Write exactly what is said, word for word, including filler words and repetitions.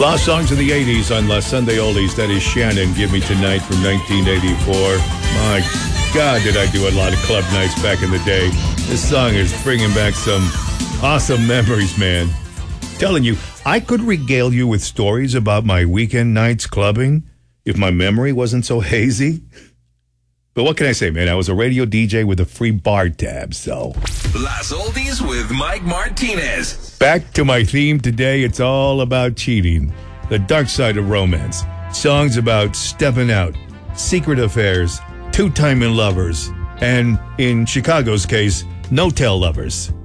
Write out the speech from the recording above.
Lost songs in the eighties on La Sunday Oldies. That is Shannon, Give Me Tonight from nineteen eighty-four. My God, did I do a lot of club nights back in the day. This song is bringing back some awesome memories, man. Telling you, I could regale you with stories about my weekend nights clubbing if my memory wasn't so hazy. But what can I say, man? I was a radio D J with a free bar tab, so. Las Oldies with Mike Martinez. Back to my theme today. It's all about cheating, the dark side of romance, songs about stepping out, secret affairs, two-timing lovers, and in Chicago's case, no-tell lovers.